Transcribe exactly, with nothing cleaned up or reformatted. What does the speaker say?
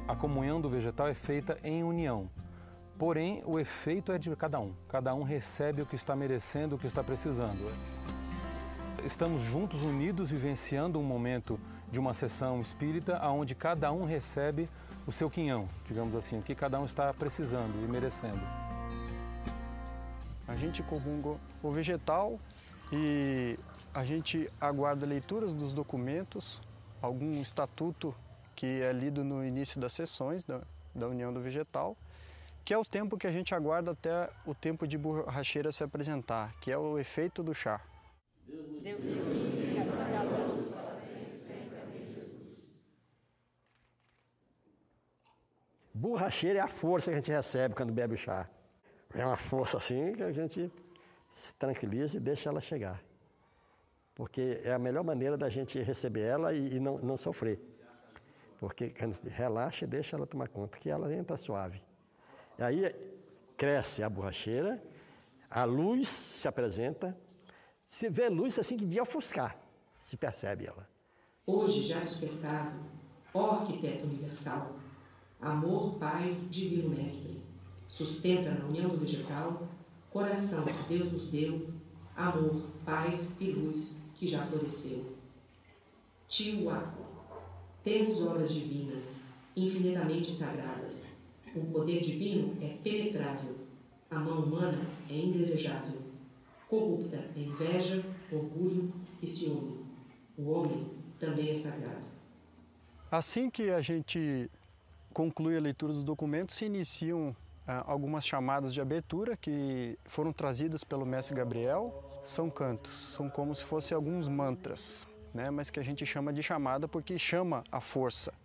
A comunhão do vegetal é feita em união. Porém, o efeito é de cada um. Cada um recebe o que está merecendo, o que está precisando. Estamos juntos, unidos, vivenciando um momento de uma sessão espírita onde cada um recebe o seu quinhão, digamos assim, o que cada um está precisando e merecendo. A gente comunga o vegetal e a gente aguarda leituras dos documentos, algum estatuto que é lido no início das sessões da, da União do Vegetal, que é o tempo que a gente aguarda até o tempo de borracheira se apresentar, que é o efeito do chá. Deus Borracheira é a força que a gente recebe quando bebe o chá. É uma força assim que a gente se tranquiliza e deixa ela chegar. Porque é a melhor maneira da gente receber ela e, e não, não sofrer. Porque quando relaxa, deixa ela tomar conta, que ela entra suave. E aí cresce a borracheira, a luz se apresenta, se vê luz assim que de ofuscar, se percebe ela. Hoje já despertado, ó arquiteto universal, amor, paz, divino mestre, sustenta na união do vegetal, coração que Deus nos deu, amor, paz e luz que já floresceu. Tiuá, temos obras divinas, infinitamente sagradas. O poder divino é penetrável, a mão humana é indesejável. Corrupta é inveja, orgulho e ciúme. O homem também é sagrado. Assim que a gente conclui a leitura dos documentos, se iniciam ah, algumas chamadas de abertura que foram trazidas pelo mestre Gabriel. São cantos, são como se fossem alguns mantras, né? Mas que a gente chama de chamada porque chama a força.